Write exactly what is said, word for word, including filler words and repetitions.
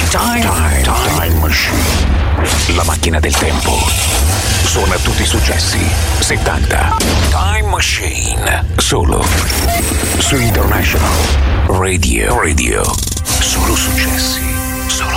Time, time, time Machine. La macchina del tempo. Suona tutti i successi settanta. Time Machine. Solo su International Radio. Radio. Solo successi.